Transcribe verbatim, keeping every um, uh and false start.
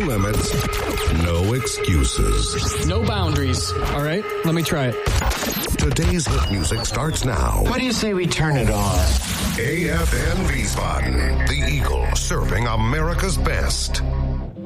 limits, no excuses. No boundaries. All right, let me try it. Today's hit music starts now. What do you say we turn it on? A F N Wiesbaden, the Eagle, serving America's best.